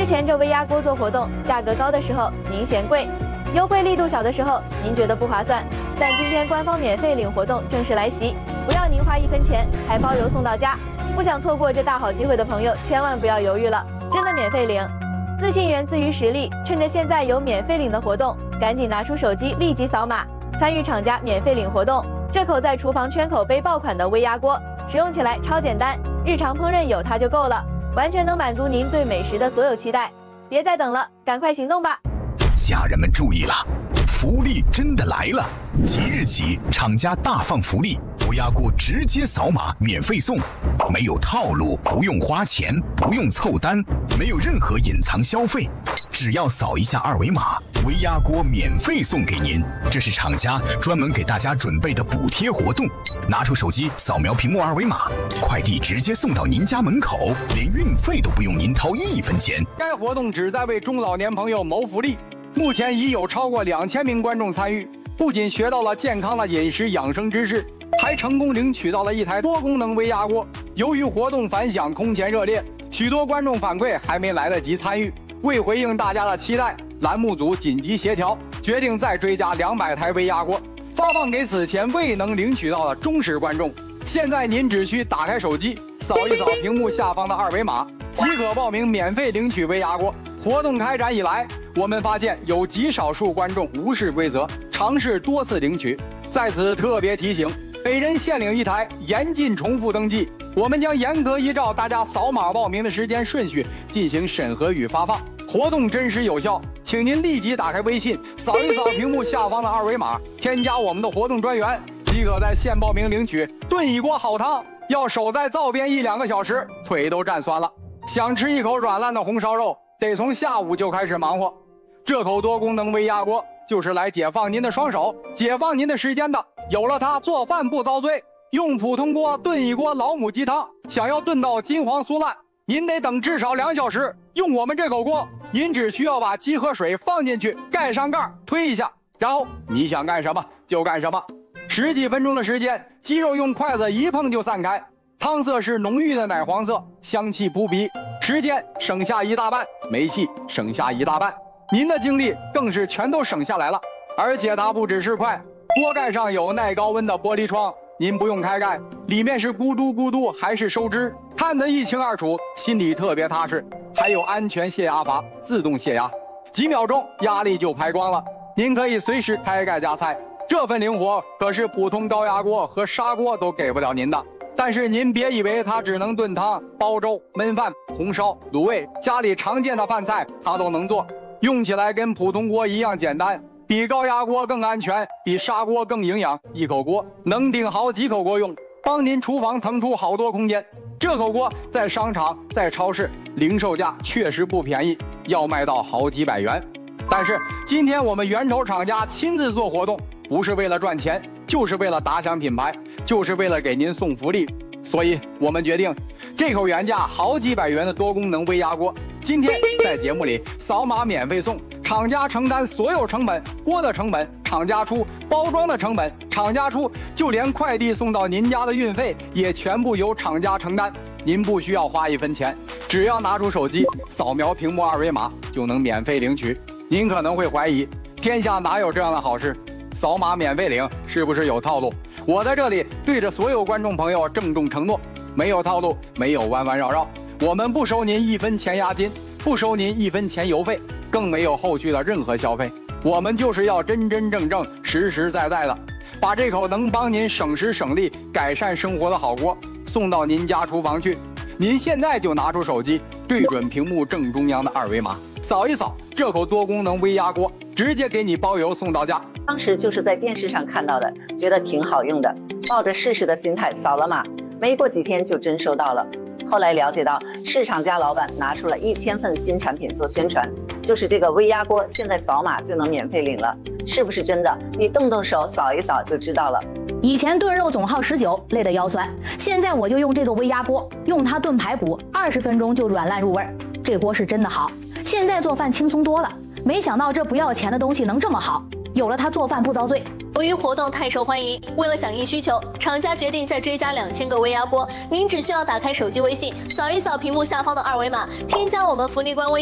之前这微压锅做活动，价格高的时候您嫌贵，优惠力度小的时候您觉得不划算。但今天官方免费领活动正式来袭，不要您花1分钱，还包邮送到家。不想错过这大好机会的朋友，千万不要犹豫了，真的免费领。自信源自于实力，趁着现在有免费领的活动，赶紧拿出手机立即扫码，参与厂家免费领活动。这口在厨房圈口杯爆款的微压锅，使用起来超简单，日常烹饪有它就够了，完全能满足您对美食的所有期待。别再等了，赶快行动吧！ 家人们注意了，福利真的来了！即日起，厂家大放福利，微压锅直接扫码免费送，没有套路，不用花钱，不用凑单，没有任何隐藏消费，只要扫一下二维码，微压锅免费送给您。这是厂家专门给大家准备的补贴活动，拿出手机扫描屏幕二维码，快递直接送到您家门口，连运费都不用您掏1分钱。 该活动旨在为中老年朋友谋福利，目前已有超过2000名观众参与，不仅学到了健康的饮食养生知识，还成功领取到了一台多功能微压锅。由于活动反响空前热烈，许多观众反馈还没来得及参与。为回应大家的期待，栏目组紧急协调，决定再追加200台微压锅，发放给此前未能领取到的忠实观众。现在您只需打开手机，扫一扫屏幕下方的二维码，即可报名免费领取微压锅。活动开展以来，我们发现有极少数观众无视规则，尝试多次领取。在此特别提醒，每人限领1台，严禁重复登记。我们将严格依照大家扫码报名的时间顺序进行审核与发放。活动真实有效，请您立即打开微信，扫一扫屏幕下方的二维码，添加我们的活动专员，即可在线报名领取炖一锅好汤。要守在灶边1-2个小时，腿都站酸了。想吃一口软烂的红烧肉，得从下午就开始忙活。这口多功能微压锅就是来解放您的双手，解放您的时间的。有了它，做饭不遭罪。用普通锅炖一锅老母鸡汤，想要炖到金黄酥烂，您得等至少2小时。用我们这口锅，您只需要把鸡和水放进去，盖上盖，推一下，然后你想干什么就干什么。10几分钟的时间，鸡肉用筷子一碰就散开，汤色是浓郁的奶黄色，香气扑鼻，时间省下1大半，煤气省下1大半，您的精力更是全都省下来了。而且它不只是快，锅盖上有耐高温的玻璃窗，您不用开盖，里面是咕嘟咕嘟还是收汁，看得一清二楚，心里特别踏实。还有安全泄压阀，自动泄压，几秒钟压力就排光了，您可以随时开盖加菜。这份灵活可是普通高压锅和砂锅都给不了您的。但是您别以为它只能炖汤、煲粥、焖饭、红烧、卤味，家里常见的饭菜它都能做，用起来跟普通锅一样简单，比高压锅更安全，比砂锅更营养。一口锅能顶好几口锅用，帮您厨房腾出好多空间。这口锅在商场、在超市零售价确实不便宜，要卖到好几百元。但是今天我们源头厂家亲自做活动，不是为了赚钱，就是为了打响品牌，就是为了给您送福利。所以我们决定，这口原价好几百元的多功能微压锅，今天在节目里扫码免费送，厂家承担所有成本，锅的成本厂家出，包装的成本厂家出，就连快递送到您家的运费也全部由厂家承担。您不需要花1分钱，只要拿出手机扫描屏幕二维码就能免费领取。您可能会怀疑，天下哪有这样的好事？扫码免费领是不是有套路？我在这里对着所有观众朋友郑重承诺，没有套路，没有弯弯绕绕，我们不收您1分钱押金，不收您1分钱邮费，更没有后续的任何消费。我们就是要真真正正、实实在在的把这口能帮您省时省力、改善生活的好锅送到您家厨房去。您现在就拿出手机，对准屏幕正中央的二维码，扫一扫，这口多功能微压锅直接给你包邮送到家。 当时就是在电视上看到的，觉得挺好用的，抱着试试的心态扫了码，没过几天就真收到了。后来了解到，市场家老板拿出了1000份新产品做宣传，就是这个微压锅，现在扫码就能免费领了，是不是真的？你动动手扫一扫就知道了。 以前炖肉总耗19，累得腰酸，现在我就用这个微压锅，用它炖排骨，20分钟就软烂入味。这锅是真的好，现在做饭轻松多了。没想到这不要钱的东西能这么好，有了它做饭不遭罪。 由于活动太受欢迎，为了响应需求，厂家决定再追加2000个微压锅。您只需要打开手机微信，扫一扫屏幕下方的二维码，添加我们福利官微。